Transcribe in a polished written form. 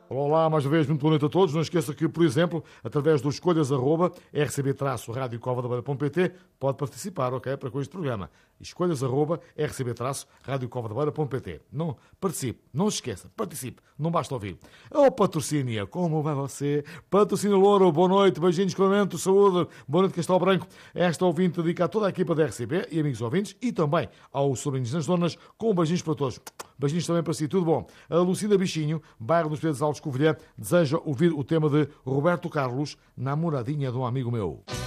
Olá, mais uma vez, muito boa noite a todos. Não esqueça que, por exemplo, através do escolhas@rcb-radiocovadebeira.pt pode participar, ok? Para com este programa. Escolhas@rcb-radiocovadebeira.pt. Não participe, não se esqueça, participe, não basta ouvir. O patrocínio, como vai você? Patrocínio Louro, boa noite, beijinhos, clamento, saúde, boa noite, Castelo Branco. Esta ouvinte dedica a toda a equipa da RCB e amigos ouvintes e também aos sobrinhos nas zonas, com beijinhos para todos. Beijinhos também para si, tudo bom. A Lucida Bichinho, bairro dos Pedros Altos, Covilhã, deseja ouvir o tema de Roberto Carlos, Namoradinha de um Amigo Meu.